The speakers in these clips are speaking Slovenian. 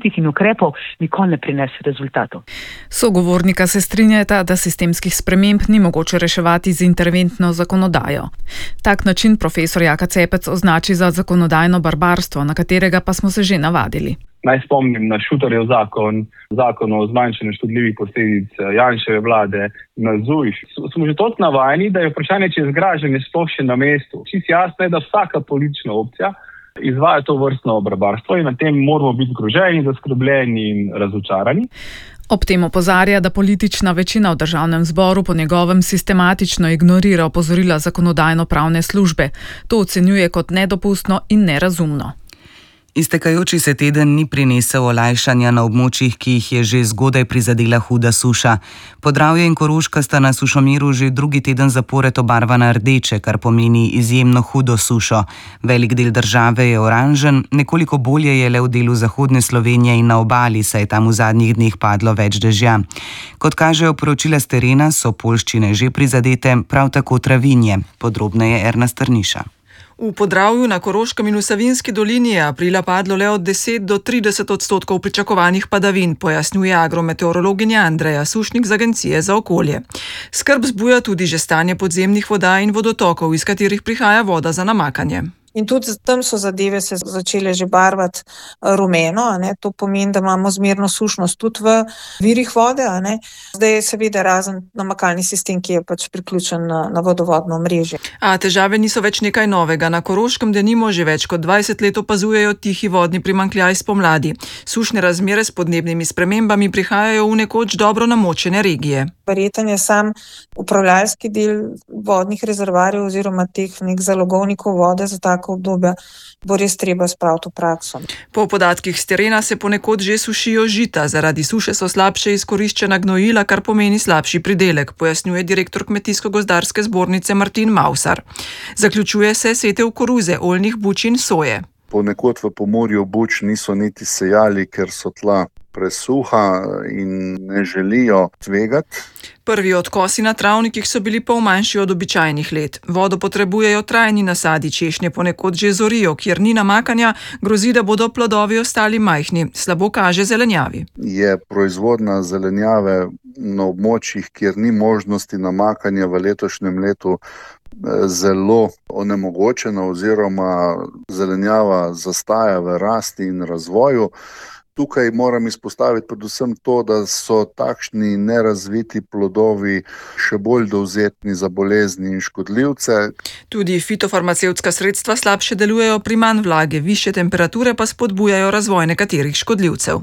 politik in ukrepov nikoli ne prinese rezultatov. Sogovornika se strinjata, da sistemskih sprememb ni mogoče reševati z interventno zakonodajo. Tak način profesor Jaka Cepec označi za zakonodajno barbarstvo, na katerega pa smo se že navadili. Naj spomnim na Šutarjev zakon o zmanjšanju škodljivih posledic Janševe vlade, na ZUJF. Smo že toliko navajeni, da je vprašanje, če je zgražanje sploh še na mestu. Čisto jasno je, da vsaka politična opcija izvaja to vrstno barbarstvo in na tem moramo biti zgroženi, zaskrbljeni in razočarani. Ob tem opozarja, da politična večina v državnem zboru po njegovem sistematično ignorira opozorila zakonodajno-pravne službe. To ocenjuje kot nedopustno in nerazumno. Iztekajoči se teden ni prinesel olajšanja na območjih, ki jih je že zgodaj prizadela huda suša. Podravje in Koroška sta na sušomiru že drugi teden zapored obarvana rdeče, kar pomeni izjemno hudo sušo. Velik del države je oranžen, nekoliko bolje je le v delu zahodne Slovenije in na obali, saj je tam v zadnjih dneh padlo več dežja. Kot kažejo poročila s terena, so poljščine že prizadete, prav tako travinje. Podrobneje Erna Strniša. V Podravju, na Koroškem in v Savinjski dolini je aprila padlo le od 10 do 30% pričakovanih padavin, pojasnjuje agrometeorologinja Andreja Sušnik z Agencije za okolje. Skrb zbuja tudi že stanje podzemnih voda in vodotokov, iz katerih prihaja voda za namakanje. In tudi tam so zadeve se začele že barvati rumeno, to pomeni, da imamo zmerno sušnost tudi v virih vode. Zdaj je seveda razen namakalni sistem, ki je pač priključen na vodovodno mrežje. A težave niso več nekaj novega. Na Koroškem denimo že več kot 20 let opazujejo tihi vodni primanjkljaj spomladi. Sušne razmere s podnebnimi spremembami prihajajo v nekoč dobro namočene regije. Verjeten je sam upravljalski del vodnih rezervoarjev oziroma teh nek zalogovnikov vode za tako obdobja bo res treba spraviti v prakso. Po podatkih s terena se ponekod že sušijo žita, zaradi suše so slabše izkoriščena gnojila, kar pomeni slabši pridelek, pojasnjuje direktor Kmetijsko-gozdarske zbornice Martin Mausar. Zaključuje se setev koruze, oljnih buč in soje. Ponekod v Pomurju buč niso niti sejali, ker so tla presuha in ne želijo tvegati. Prvi odkosi na travnikih so bili pol manjši od običajnih let. Vodo potrebujejo trajni nasadi, češnje ponekod že zorijo, kjer ni namakanja, grozi, da bodo plodovi ostali majhni. Slabo kaže zelenjavi. Je proizvodnja zelenjave na območjih, kjer ni možnosti namakanja v letošnjem letu, zelo onemogočena oziroma zelenjava zastaja v rasti in razvoju. Tukaj moram izpostaviti predvsem to, da so takšni nerazviti plodovi še bolj dovzetni za bolezni in škodljivce. Tudi fitofarmacevtska sredstva slabše delujejo pri manj vlage, višje temperature pa spodbujajo razvoj nekaterih škodljivcev.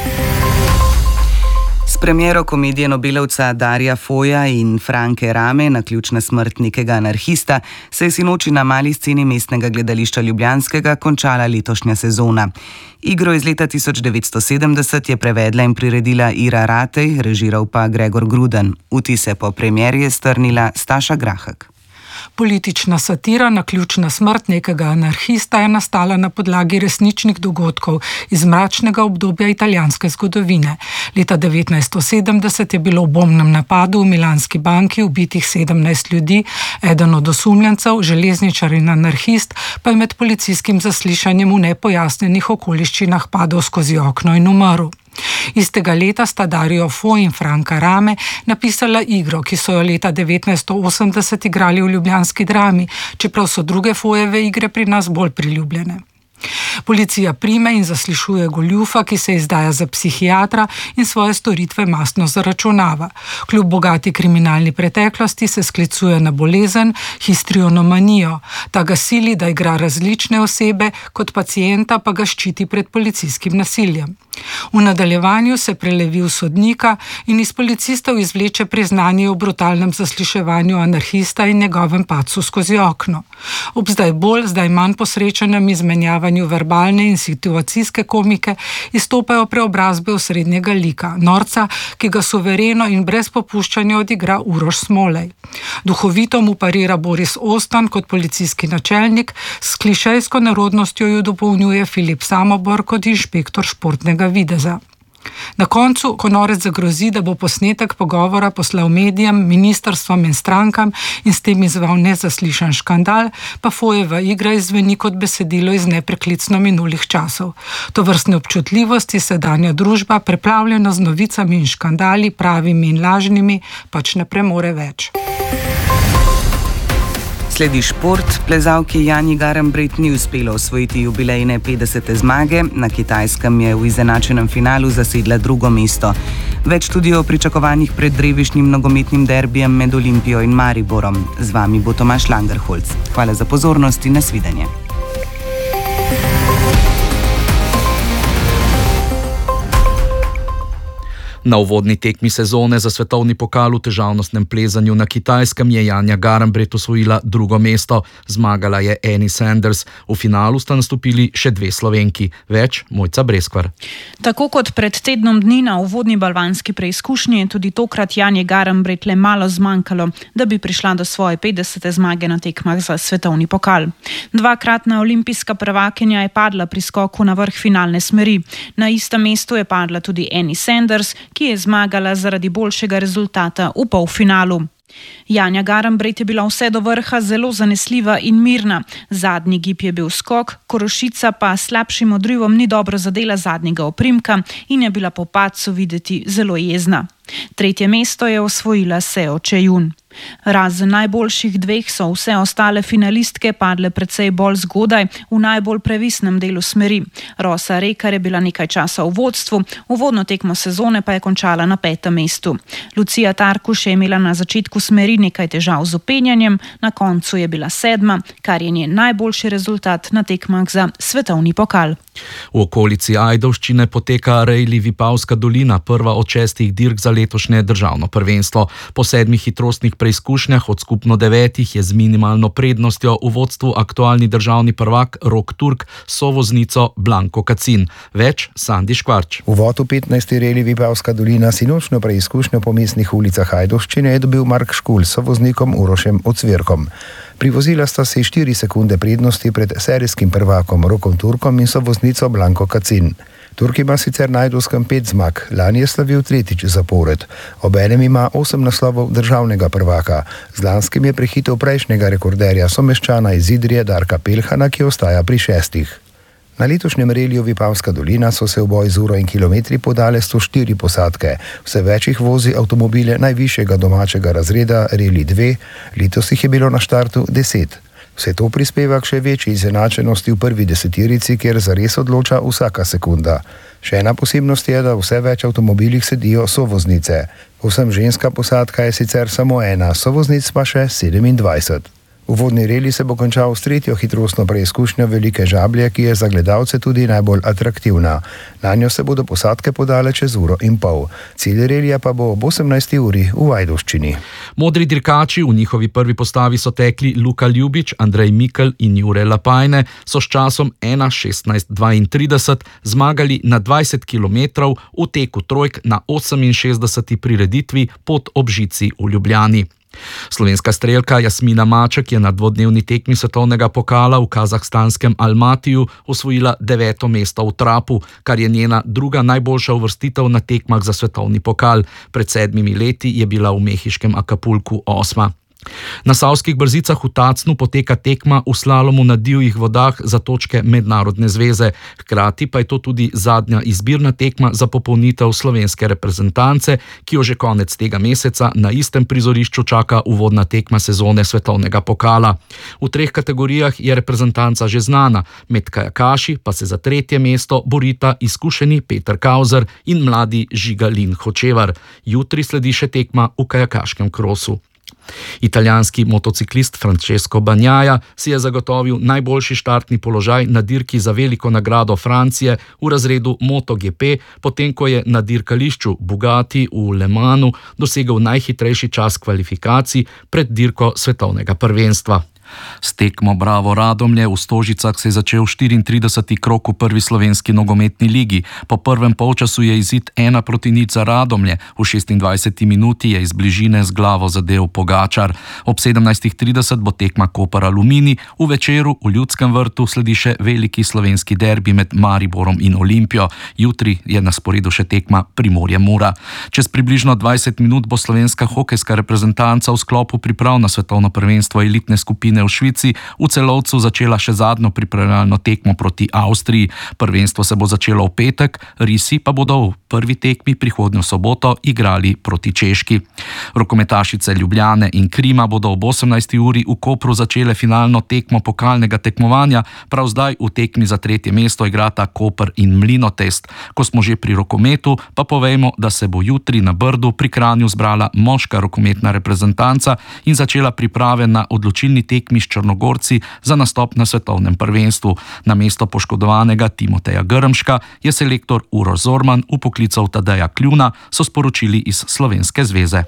S premiero komedije nobelovca Darija Foja in Franke Rame, naključna smrt nekega anarhista, se je sinoči na mali sceni Mestnega gledališča ljubljanskega končala letošnja sezona. Igro iz leta 1970 je prevedla in priredila Ira Ratej, režiral pa Gregor Gruden. Vtise po premieri je strnila Staša Grahek. Politična satira Naključna smrt nekega anarhista je nastala na podlagi resničnih dogodkov iz mračnega obdobja italijanske zgodovine. Leta 1970 je bilo v bombnem napadu v Milanski banki ubitih 17 ljudi, eden od osumljencev, železničar in anarhist, pa je med policijskim zaslišanjem v nepojasnjenih okoliščinah padel skozi okno in umrl. Istega leta sta Dario Fo in Franka Rame napisala igro, ki so jo leta 1980 igrali v ljubljanski Drami, čeprav so druge Fojeve igre pri nas bolj priljubljene. Policija prime in zaslišuje goljufa, ki se izdaja za psihiatra in svoje storitve mastno zaračunava. Kljub bogati kriminalni preteklosti se sklicuje na bolezen, histrionomanijo. Ta ga sili, da igra različne osebe, kot pacienta pa ga ščiti pred policijskim nasiljem. V nadaljevanju se prelevi v sodnika in iz policistov izvleče priznanje o brutalnem zasliševanju anarhista in njegovem padcu skozi okno. Ob zdaj bolj, zdaj manj posrečenem izmenjavanju verbalne in situacijske komike izstopajo preobrazbe osrednjega lika, norca, ki ga suvereno in brez popuščanja odigra Uroš Smolej. Duhovito mu parira Boris Ostan kot policijski načelnik, s klišejsko nerodnostjo jo dopolnjuje Filip Samobor kot inšpektor športnega videza. Na koncu Konorec zagrozi, da bo posnetek pogovora poslal medijem, ministrstvom in strankam in s tem izval nezaslišan škandal, pa Fojeva igra izveni kot besedilo iz nepreklicno minulih časov. Tovrstne občutljivosti sedanja družba, preplavljena z novicami in škandali, pravimi in lažnimi, pač ne premore več. Sledi šport. Plezalki Janji Garnbret ni uspelo osvojiti jubilejne 50. zmage, na Kitajskem je v izenačenem finalu zasedla drugo mesto. Več tudi o pričakovanjih pred drevišnjim nogometnim derbijem med Olimpijo in Mariborom. Z vami bo Tomaž Langerholz. Hvala za pozornost in nasvidenje. Na uvodni tekmi sezone za svetovni pokal v težavnostnem plezanju na Kitajskem je Janja Garnbret osvojila drugo mesto. Zmagala je Annie Sanders. V finalu sta nastopili še dve Slovenki. Več Mojca Breskvar. Tako kot pred tednom dni na uvodni balvanski preizkušnji je tudi tokrat Janji Garnbret le malo zmanjkalo, da bi prišla do svoje 50. zmage na tekmah za svetovni pokal. Dvakratna olimpijska prvakinja je padla pri skoku na vrh finalne smeri. Na istem mestu je padla tudi Annie Sanders, ki je zmagala zaradi boljšega rezultata v polfinalu. Janja Garnbret je bila vse do vrha zelo zanesljiva in mirna. Zadnji gib je bil skok, Korošica pa s slabšim odrivom ni dobro zadela zadnjega oprimka in je bila po padcu videti zelo jezna. Tretje mesto je osvojila Seo Chejun. Razen najboljših dveh so vse ostale finalistke padle precej bolj zgodaj v najbolj previsnem delu smeri. Rosa Rekar je bila nekaj časa v vodstvu, uvodno tekmo sezone pa je končala na 5. mestu. Lucija Tarkuš je imela na začetku smeri nekaj težav z upenjanjem, na koncu je bila 7., kar je njen najboljši rezultat na tekmah za svetovni pokal. V okolici Ajdovščine poteka Rejli Vipavska dolina, prva od 6 dirk za letošnje državno prvenstvo. Po 7 hitrostnih preizkušnjah od skupno 9 je z minimalno prednostjo v vodstvu aktualni državni prvak Rok Turk s sovoznico Blanko Kacin. Več Sandi Škvarč. Uvod v 15. Rejli Vipavska dolina sinočno preizkušnjo po mestnih ulicah Ajdovščine je dobil Mark Škulj s sovoznikom Urošem Ocvirkom. Privozila sta se 4 sekunde prednosti pred serijskim prvakom Rokom Turkom in sovoznico Blanko Kacin. Turk ima sicer na Ajdovskem 5 zmag, lani je slavil 3. zapored. Obenem ima 8 naslovov državnega prvaka. Z lanskim je prehitel prejšnjega rekorderja Someščana iz Idrije Darka Pelhana, ki ostaja pri 6. Na letošnjem reliju Vipavska dolina so se v boj z uro in kilometri podale 104 posadke. Vse več jih vozi avtomobile najvišjega domačega razreda Reli 2, letos jih je bilo na štartu 10. Vse to prispeva k še večji izenačenosti v prvi desetirici, kjer zares odloča vsaka sekunda. Še ena posebnost je, da vse več avtomobilih sedijo sovoznice. Povsem ženska posadka je sicer samo ena, sovoznic pa še 27. Uvodni reli se bo končal s 3. hitrostno preizkušnjo Velike Žablje, ki je za gledalce tudi najbolj atraktivna. Na njo se bodo posadke podale čez 1,5 ure. Cilj relija pa bo ob 18. uri v Ajdovščini. Modri dirkači v njihovi prvi postavi so tekli Luka Ljubič, Andrej Mikl in Jure Lapajne, so s časom 1:16:32 zmagali na 20 km v teku trojk na 68. prireditvi Pot ob žici v Ljubljani. Slovenska strelka Jasmina Maček je na dvodnevni tekmi svetovnega pokala v kazahstanskem Almatiju osvojila 9. mesto v trapu, kar je njena druga najboljša uvrstitev na tekmah za svetovni pokal. Pred 7 leti je bila v mehiškem Acapulcu 8. Na Savskih brzicah v Tacnu poteka tekma v slalomu na divjih vodah za točke mednarodne zveze. Hkrati pa je to tudi zadnja izbirna tekma za popolnitev slovenske reprezentance, ki jo že konec tega meseca na istem prizorišču čaka uvodna tekma sezone svetovnega pokala. V 3 kategorijah je reprezentanca že znana, med kajakaši pa se za 3. mesto borita izkušeni Peter Kauzer in mladi Žiga Lin Hočevar. Jutri sledi še tekma v kajakaškem krosu. Italijanski motociklist Francesco Bagnaia si je zagotovil najboljši štartni položaj na dirki za veliko nagrado Francije v razredu MotoGP, potem ko je na dirkališču Bugatti v Le Mansu dosegel najhitrejši čas kvalifikacij pred dirko svetovnega prvenstva. S tekmo Bravo Radomlje v Stožicah se je začel 34. krog v prvi slovenski nogometni ligi. Po prvem polčasu je izid 1-0 za Radomlje. V 26. minuti je iz bližine z glavo zadel Pogačar. Ob 17.30 bo tekma Koper Aluminij, v večeru v Ljudskem vrtu sledi še veliki slovenski derbi med Mariborom in Olimpijo. Jutri je na sporedu še tekma Primorje-Mura. Čez približno 20 minut bo slovenska hokejska reprezentanca v sklopu priprav na svetovno prvenstvo elitne skupine v Švici v Celovcu začela še zadnjo pripravljalno tekmo proti Avstriji. Prvenstvo se bo začelo v petek, risi pa bodo v prvi tekmi prihodnjo soboto igrali proti Češki. Rokometašice Ljubljane in Krima bodo ob 18. uri v Kopru začele finalno tekmo pokalnega tekmovanja. Prav zdaj v tekmi za tretje mesto igrata Koper in Mlinotest. Ko smo že pri rokometu, pa povejmo, da se bo jutri na Brdu pri Kranju zbrala moška rokometna reprezentanca in začela priprave na odločilni tekmi s Črnogorci za nastop na svetovnem prvenstvu. Na mesto poškodovanega Timoteja Grmška je selektor Uroš Zorman upoklical Tadeja Kljuna, so sporočili iz Slovenske zveze.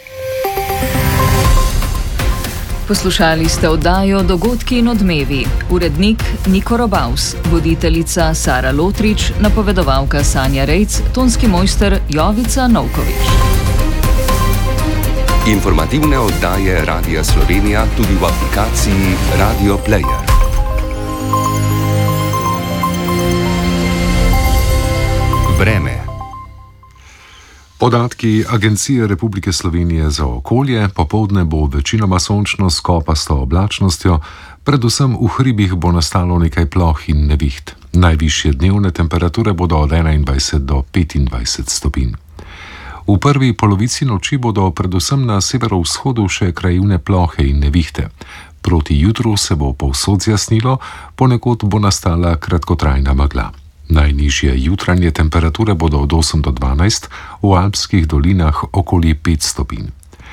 Poslušali ste oddajo Dogodki in odmevi. Urednik Niko Robaus, voditeljica Sara Lotrič, napovedovalka Sanja Rejc, tonski mojster Jovica Novkovič. Informativne oddaje Radia Slovenija tudi v aplikaciji Radio Player. Vreme. Podatki Agencije Republike Slovenije za okolje: popoldne bo večinoma sončno s kopasto oblačnostjo, predvsem v hribih bo nastalo nekaj ploh in neviht. Najvišje dnevne temperature bodo od 21 do 25 stopinj. V prvi polovici noči bodo predvsem na severovzhodu še krajevne plohe in nevihte. Proti jutru se bo povsod zjasnilo, ponekod bo nastala kratkotrajna megla. Najnižje jutranje temperature bodo od 8 do 12, v alpskih dolinah okoli 5 stopinj.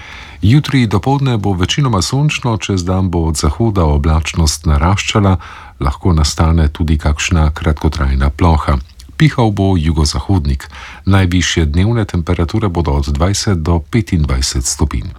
Jutri dopoldne bo večinoma sončno, čez dan bo od zahoda oblačnost naraščala, lahko nastane tudi kakšna kratkotrajna ploha. Pihal bo jugozahodnik, najvišje dnevne temperature bodo od 20 do 25 stopinj.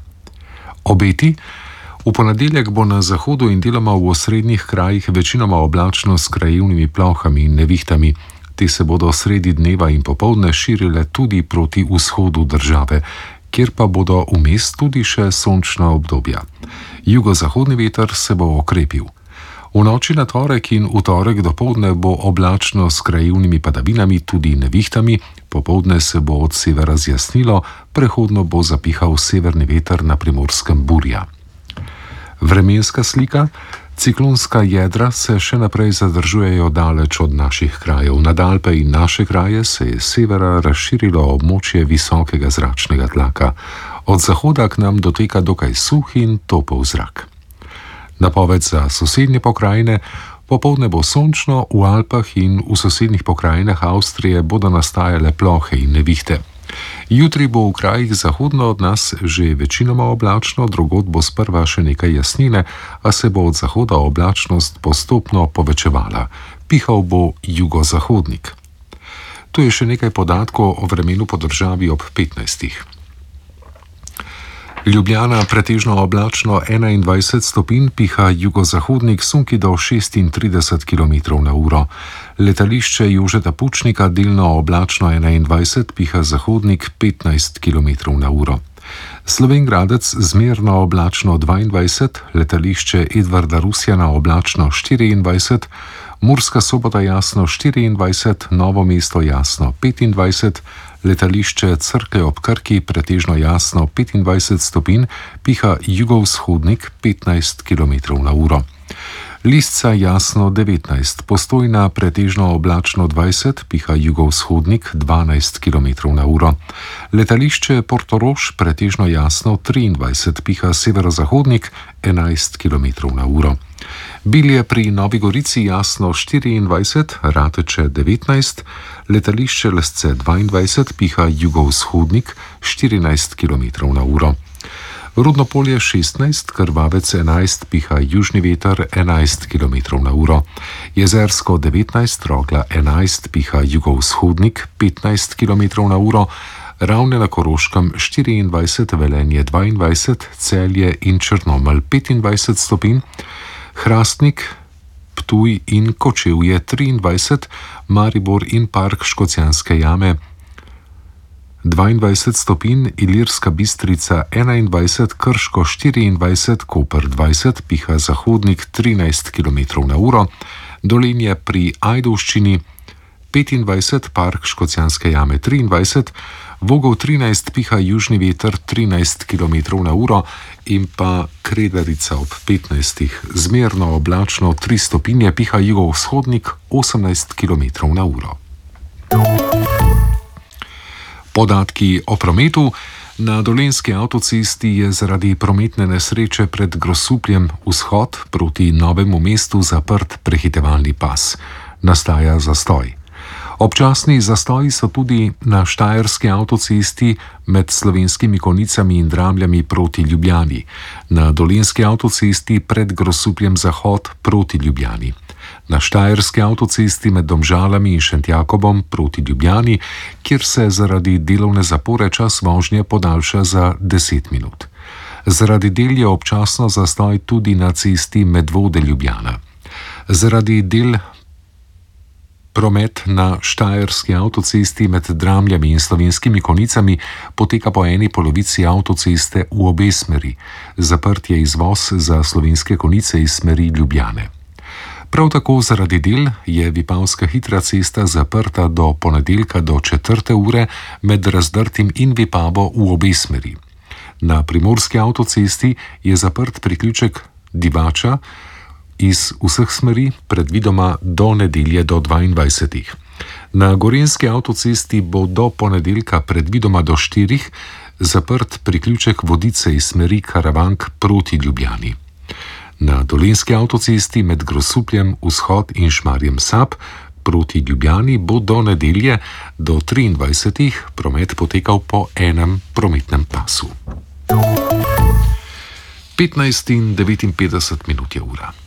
Obeti: v ponedeljek bo na zahodu in deloma v osrednjih krajih večinoma oblačno s krajevnimi plohami in nevihtami. Te se bodo sredi dneva in popoldne širile tudi proti vzhodu države, kjer pa bodo vmes tudi še sončna obdobja. Jugozahodni veter se bo okrepil. V noči na torek in v torek dopoldne bo oblačno s krajevnimi padavinami, tudi nevihtami, popoldne se bo od severa zjasnilo, prehodno bo zapihal severni veter, na Primorskem burja. Vremenska slika: ciklonska jedra se še naprej zadržujejo daleč od naših krajev. Nad Alpe in naše kraje se je s severa razširilo območje visokega zračnega tlaka. Od zahoda k nam doteka dokaj suh in topel zrak. Napoved za sosednje pokrajine: popoldne bo sončno, v Alpah in v sosednjih pokrajinah Avstrije bodo nastajale plohe in nevihte. Jutri bo v krajih zahodno od nas že večinoma oblačno, drugod bo sprva še nekaj jasnine, a se bo od zahoda oblačnost postopno povečevala. Pihal bo jugozahodnik. Tu je še nekaj podatkov o vremenu po državi ob 15. Ljubljana pretežno oblačno 21 stopinj, piha jugozahodnik, sunki do 36 km/h. Letališče Jožeta Pučnika delno oblačno 21, piha zahodnik 15 km/h. Slovenj Gradec zmerno oblačno 22, letališče Edvarda Rusjana oblačno 24, Murska Sobota jasno 24, Novo mesto jasno 25, letališče Crkve ob Krki pretežno jasno 25 stopinj, piha jugovzhodnik 15 km/h. Lisca jasno 19, Postojna pretežno oblačno 20, piha jugovzhodnik 12 km/h. Letališče Portorož pretežno jasno 23, piha severozahodnik 11 km/h. Bilje pri Novi Gorici jasno 24, Rateče 19, letališče Lesce 22, piha jugovzhodnik 14 km/h. Rudnopolje 16, Krvavec 11, piha južni veter 11 km/h. Jezersko 19, Rogla 11, piha jugovzhodnik 15 km/h. Ravne na Koroškem 24, Velenje 22, Celje in Črnomelj 25 stopinj, Hrastnik, Ptuj in Kočevje 23, Maribor in Park Škocjanske jame 22 stopinj, Ilirska Bistrica 21, Krško 24, Koper 20, piha zahodnik 13 km/h, Dolenje pri Ajdovščini 25, Park Škocjanske jame 23, Vogel 13, piha južni veter 13 km/h in pa Kredarica ob 15, zmerno oblačno 3 stopinje, piha jugovzhodnik 18 km/h. Podatki o prometu. Na Dolenjski avtocesti je zaradi prometne nesreče pred Grosupljem vzhod proti Novemu mestu zaprt prehitevalni pas. Nastaja zastoj. Občasni zastoji so tudi na Štajerski avtocesti med Slovenskimi Konjicami in Dramljami proti Ljubljani, na Dolenjski avtocesti pred Grosupljem zahod proti Ljubljani, na Štajerski avtocesti med Domžalami in Šentjakobom proti Ljubljani, kjer se zaradi delovne zapore čas vožnje podaljša za 10 minut. Zaradi del je občasno zastoj tudi na cesti Medvode-Ljubljana. Zaradi del promet na Štajerski avtocesti med Dramljami in Slovenskimi Konjicami poteka po eni polovici avtoceste v obe smeri. Zaprt je izvoz za Slovenske Konjice iz smeri Ljubljane. Prav tako zaradi del je Vipavska hitra cesta zaprta do ponedeljka do 4. ure med Razdrtim in Vipavo v obe smeri. Na Primorski avtocesti je zaprt priključek Divača iz vseh smeri, predvidoma do nedelje do 22. Na Gorenjski avtocesti bo do ponedeljka, predvidoma do 4, zaprt priključek Vodice iz smeri Karavank proti Ljubljani. Na Dolenjski avtocesti med Grosupljem vzhod in Šmarjem Sap proti Ljubljani bo do nedelje do 23. promet potekal po enem prometnem pasu. 15:59 je ura.